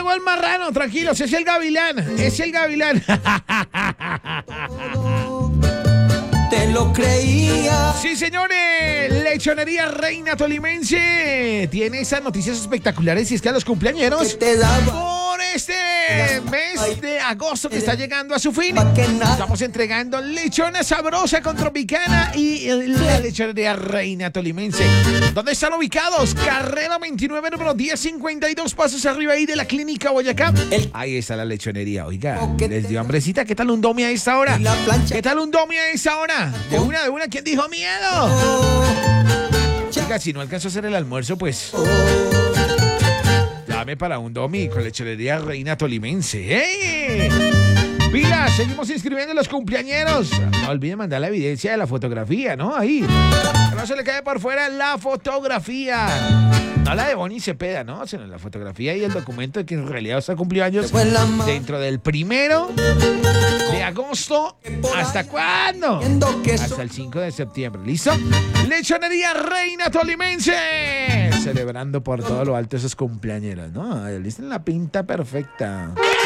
llegó el marrano, tranquilos, es el gavilán, es el gavilán. Te lo creía. Sí, señores, Lechonería Reina Tolimense tiene esas noticias espectaculares y es que a los cumpleañeros Te daba por este mes de agosto que está llegando a su fin, pa' que nada. estamos entregando lechona sabrosa con Tropicana y la Lechonería Reina Tolimense. ¿Dónde están ubicados? Carrera 29, número 1052, pasos arriba ahí de la Clínica Boyacá. Ahí está la lechonería. Oiga, les dio hambrecita. ¿Qué tal un domi a esta hora? Y la plancha. ¿Qué tal un domi a esta hora? De una, ¿quién dijo miedo? Oiga, si no alcanzó a hacer el almuerzo, pues llame para un domi con Lechonería Reina Tolimense. ¡Hey! Pila, seguimos inscribiendo a los cumpleañeros. No olviden mandar la evidencia de la fotografía, ¿no? Ahí. Que no se le cae por fuera la fotografía. No la de Bonnie Cepeda, ¿no? Sino la fotografía y el documento de que en realidad usted cumplió años dentro del 1 de agosto. ¿Hasta cuándo? Hasta el 5 de septiembre. ¿Listo? Lechonería Reina Tolimense. Celebrando por todo lo alto esos cumpleañeros, ¿no? Listo, en la pinta perfecta.